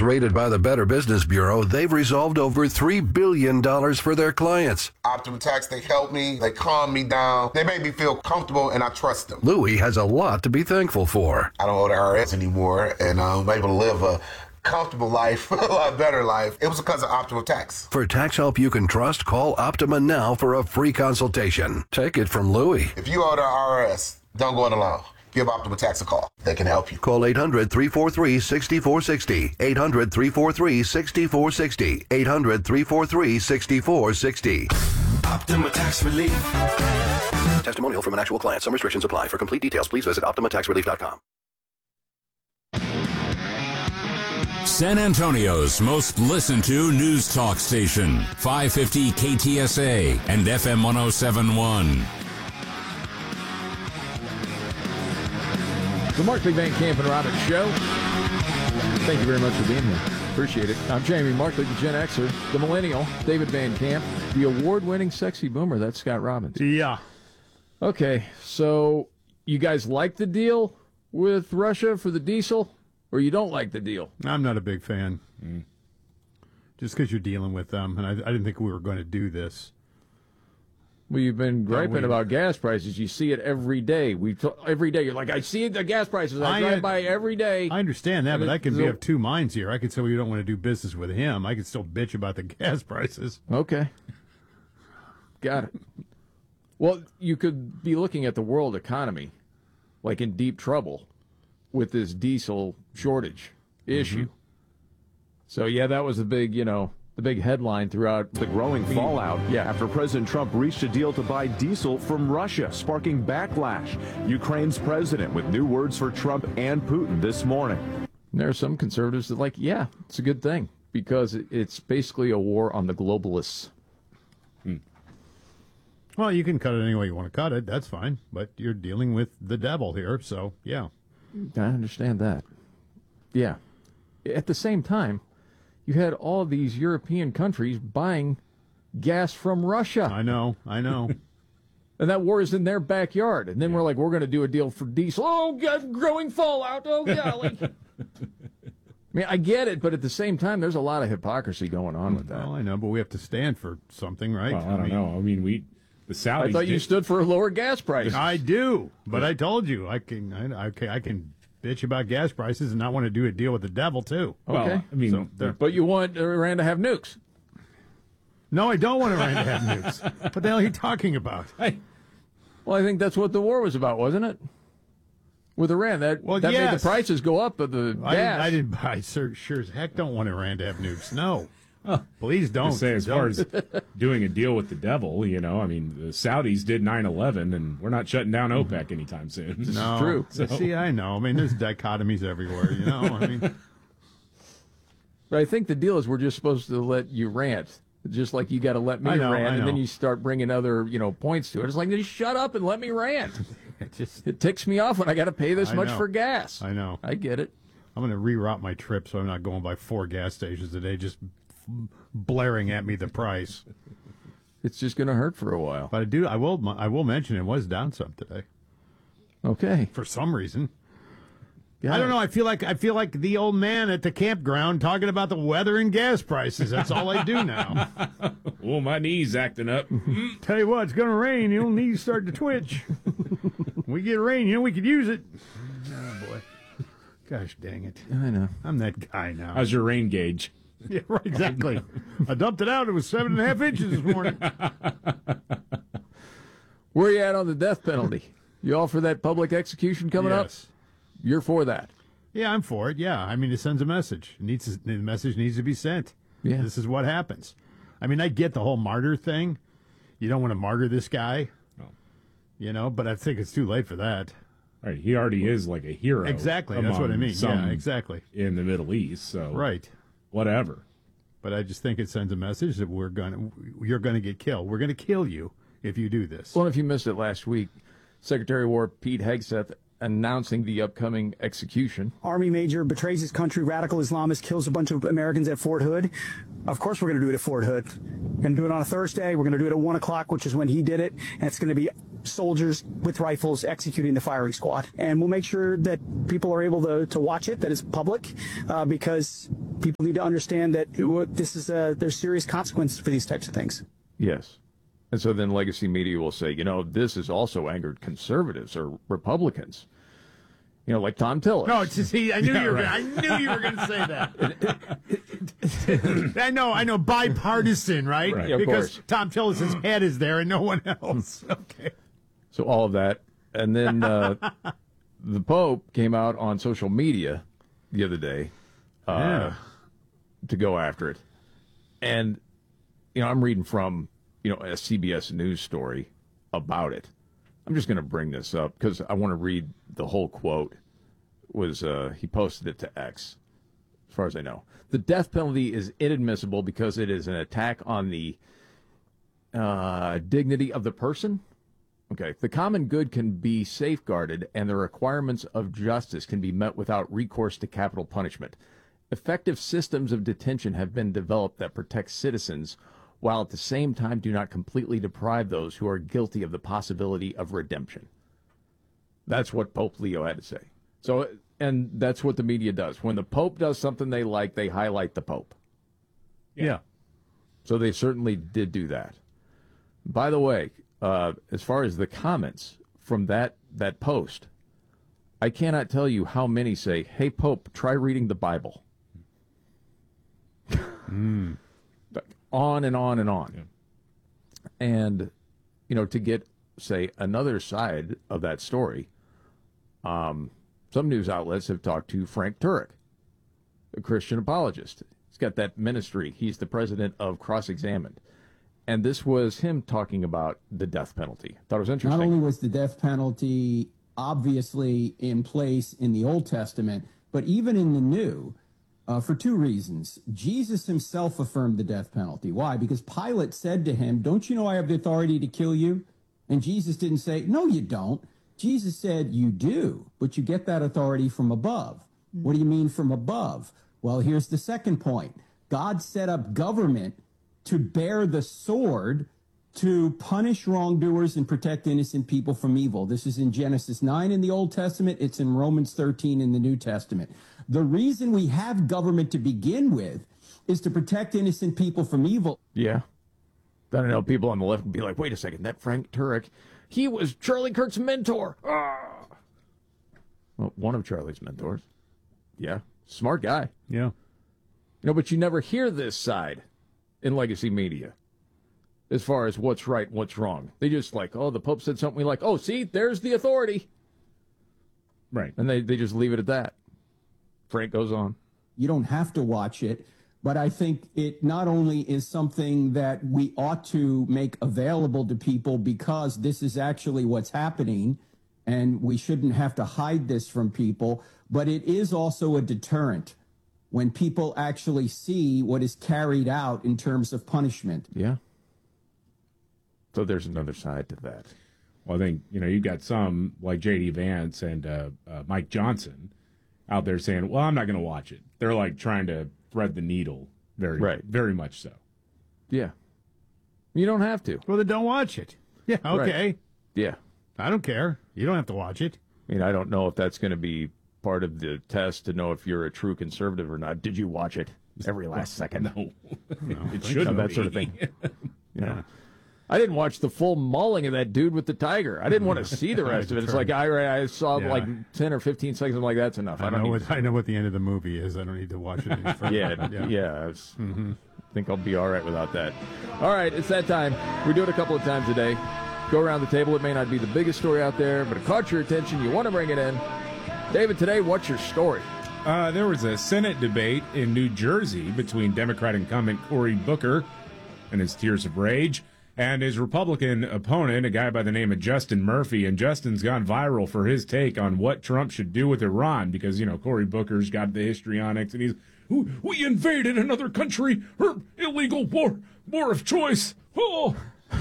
rated by the Better Business Bureau, they've resolved over $3 billion for their clients. Optima Tax, they help me, they calm me down, they make me feel comfortable, and I trust them. Louis has a lot to be thankful for. I don't owe the IRS anymore, and I'm able to live a comfortable life, a lot better life. It was because of Optima Tax. For tax help you can trust, call Optima now for a free consultation. Take it from Louis. If you owe the IRS, don't go it alone. Give Optima Tax a call. They can help you. Call 800-343-6460. 800-343-6460. 800-343-6460. Optima Tax Relief. Testimonial from an actual client. Some restrictions apply. For complete details, please visit OptimaTaxRelief.com. San Antonio's most listened to news talk station, 550 KTSA and FM 1071. The Markley Van Camp and Robbins Show. Thank you very much for being here. Appreciate it. I'm Jamie Markley, the Gen Xer, the Millennial, David Van Camp, the award-winning sexy boomer. That's Scott Robbins. Yeah. Okay, so you guys like the deal with Russia for the diesel, or you don't like the deal? I'm not a big fan. Just because you're dealing with them, and I didn't think we were going to do this. Well, you've been griping about gas prices. You see it every day. Every day. You're like, I see the gas prices. I drive by every day. I understand that, but I can be of two minds here. I could say, well, you don't want to do business with him. I could still bitch about the gas prices. Okay. Got it. Well, you could be looking at the world economy like in deep trouble with this diesel shortage issue. So, yeah, that was the big, the big headline throughout the growing fallout after President Trump reached a deal to buy diesel from Russia, sparking backlash. Ukraine's president with new words for Trump and Putin this morning. And there are some conservatives that are like, yeah, it's a good thing because it's basically a war on the globalists. Well, you can cut it any way you want to cut it. That's fine. But you're dealing with the devil here, so, yeah. I understand that. Yeah. At the same time, you had all these European countries buying gas from Russia. I know. And that war is in their backyard. And then we're like, we're going to do a deal for diesel. Oh, God, growing fallout. Oh, golly. I mean, I get it, but at the same time, there's a lot of hypocrisy going on with that. Well, I know, but we have to stand for something, right? Well, I don't know. I mean, the Saudis. I thought you stood for lower gas prices. I do, but I told you I can bitch about gas prices and not want to do a deal with the devil too. Okay, well, I mean, but you want Iran to have nukes? No, I don't want Iran to have nukes. What the hell are you talking about? Well, I think that's what the war was about, wasn't it? With Iran, that made the prices go up of the gas. I sure as heck don't want Iran to have nukes. No. Please don't. Say, as far as doing a deal with the devil, I mean, the Saudis did 9/11, and we're not shutting down OPEC anytime soon. This is true. So. See, I know. I mean, there's dichotomies everywhere, I mean. But I think the deal is we're just supposed to let you rant, just like you got to let me rant, and then you start bringing other, points to it. It's like, just shut up and let me rant. It ticks me off when I got to pay this much for gas. I know. I get it. I'm going to reroute my trip so I'm not going by 4 gas stations a day, just blaring at me the price. It's just going to hurt for a while. But I will mention it was down some today. Okay. For some reason. I don't know. I feel like the old man at the campground talking about the weather and gas prices. That's all I do now. Oh, my knees acting up. Tell you what, it's going to rain. Your knees start to twitch. We get rain, we could use it. Oh, boy. Gosh dang it. I know. I'm that guy now. How's your rain gauge? Yeah, right, exactly. I dumped it out. It was 7.5 inches this morning. Where are you at on the death penalty? You all for that public execution coming up? You're for that? Yeah, I'm for it. Yeah, I mean, it sends a message. The message needs to be sent. Yeah. This is what happens. I mean, I get the whole martyr thing. You don't want to martyr this guy. No. But I think it's too late for that. Right, he already is like a hero. Exactly, that's what I mean. Yeah, exactly. In the Middle East, so right. Whatever. But I just think it sends a message that you're going to get killed. We're going to kill you if you do this. Well, if you missed it last week, Secretary of War Pete Hegseth announcing the upcoming execution. Army major betrays his country, radical Islamist kills a bunch of Americans at Fort Hood. Of course we're going to do it at Fort Hood. We're going to do it on a Thursday. We're going to do it at 1 o'clock, which is when he did it. And it's going to be soldiers with rifles executing the firing squad. And we'll make sure that people are able to watch it, that it's public, because People need to understand that there's serious consequences for these types of things. Yes. And so then legacy media will say, this has also angered conservatives or Republicans. Like Tom Tillis. No, see, I knew you were going to say that. I know, bipartisan, right? Yeah, because Tom Tillis's head is there and no one else. Okay. So all of that, and then the Pope came out on social media the other day to go after it, and I'm reading from a CBS News story about it. I'm just going to bring this up because I want to read the whole quote. He posted it to X, as far as I know. The death penalty is inadmissible because it is an attack on the dignity of the person. Okay. The common good can be safeguarded and the requirements of justice can be met without recourse to capital punishment. Effective systems of detention have been developed that protect citizens while at the same time do not completely deprive those who are guilty of the possibility of redemption. That's what Pope Leo had to say. So, and that's what the media does. When the Pope does something they like, they highlight the Pope. Yeah. So they certainly did do that. By the way, as far as the comments from that post, I cannot tell you how many say, "Hey, Pope, try reading the Bible." On and on and on. Yeah. And, to get, say, another side of that story, some news outlets have talked to Frank Turek, a Christian apologist. He's got that ministry. He's the president of Cross-Examined. And this was him talking about the death penalty. Thought it was interesting. Not only was the death penalty obviously in place in the Old Testament, but even in the New, for two reasons. Jesus himself affirmed the death penalty. Why? Because Pilate said to him, "Don't you know I have the authority to kill you?" And Jesus didn't say, "No, you don't." Jesus said, "You do, but you get that authority from above." What do you mean from above? Well, here's the second point. God set up government to bear the sword to punish wrongdoers and protect innocent people from evil. This is in Genesis 9 in the Old Testament. It's in Romans 13 in the New Testament. The reason we have government to begin with is to protect innocent people from evil. Yeah. I don't know, people on the left would be like, wait a second, that Frank Turek, he was Charlie Kirk's mentor. Ah. Well, one of Charlie's mentors. Yeah. Smart guy. Yeah. But you never hear this side in legacy media as far as what's right and what's wrong. They just the Pope said something we like, oh, see, there's the authority. Right. And they just leave it at that. Frank goes on. You don't have to watch it, but I think it not only is something that we ought to make available to people because this is actually what's happening and we shouldn't have to hide this from people, but it is also a deterrent when people actually see what is carried out in terms of punishment. Yeah. So there's another side to that. Well, I think, you've got some like J.D. Vance and Mike Johnson out there saying, well, I'm not going to watch it. They're trying to thread the needle very much so. Yeah. You don't have to. Well, then don't watch it. Yeah, okay. Right. Yeah. I don't care. You don't have to watch it. I don't know if that's going to be part of the test to know if you're a true conservative or not. Did you watch it every last second? No. It shouldn't. That sort of thing. Yeah. I didn't watch the full mauling of that dude with the tiger. I didn't want to see the rest of it. It's I saw 10 or 15 seconds. I'm like, that's enough. I know what the end of the movie is. I don't need to watch it any further. I think I'll be all right without that. All right, it's that time. We do it a couple of times a day. Go around the table. It may not be the biggest story out there, but it caught your attention. You want to bring it in. David, today, what's your story? There was a Senate debate in New Jersey between Democrat incumbent Cory Booker and his Tears of Rage and his Republican opponent, a guy by the name of Justin Murphy. And Justin's gone viral for his take on what Trump should do with Iran because, Cory Booker's got the histrionics and he's, we invaded another country, illegal war of choice. Oh.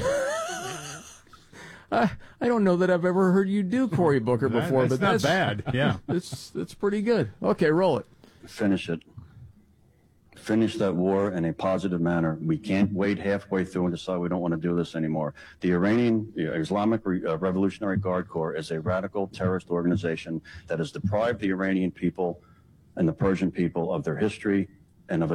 I don't know that I've ever heard you do Cory Booker before, but that's not bad. Yeah. It's pretty good. Okay, roll it. Finish it. Finish that war in a positive manner. We can't wait halfway through and decide we don't want to do this anymore. The Iranian Islamic Revolutionary Guard Corps is a radical terrorist organization that has deprived the Iranian people and the Persian people of their history, and of